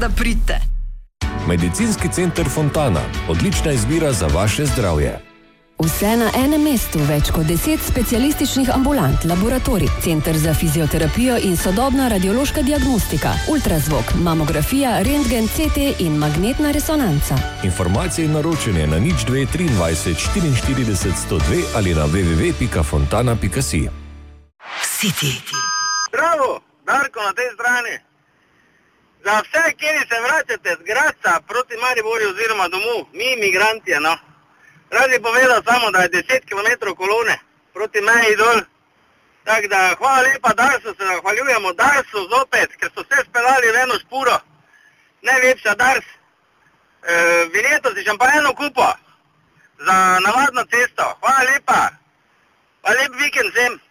da pridite. Medicinski center Fontana. Odlična izbira za vaše zdravje. Vse na enem mestu, več kot 10 specialističnih ambulant, laboratorij, center za fizioterapijo in sodobna radiološka diagnostika, ultrazvok, mamografija, rentgen, CT in magnetna resonanca. Informacije in naročanje na 02 23 44 102 ali na www.fontana.si. City. Bravo, Darko na tej strani. Za vse, kjeri se vračate z Gradca proti Mariboru oziroma domov, mi imigrantje, no. Rad bi povedal samo, da je 10 km kolone proti meji dol. Tako da hvala lepa Darsu, se zahvaljujemo Darsu zopet, ker so vse speljali v eno špuro. Najlepša Dars. Vinjeto si šampajeno kupo za navadno cesto. Hvala lepa. Pa lep vikend vsem.